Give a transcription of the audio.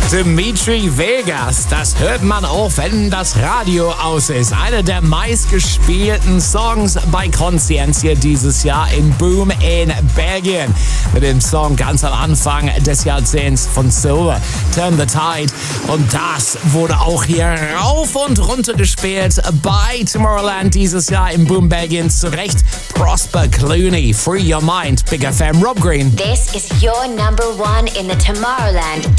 Dimitri Vegas, das hört man auch, wenn das Radio aus ist. Einer der meistgespielten Songs bei Conscientia dieses Jahr in Boom in Belgien. Mit dem Song ganz am Anfang des Jahrzehnts von Silver, Turn the Tide. Und das wurde auch hier rauf und runter gespielt bei Tomorrowland dieses Jahr in Boom Belgien. Zu Recht Prosper Clooney, Free Your Mind, Big FM, Rob Green. This is your number one in the Tomorrowland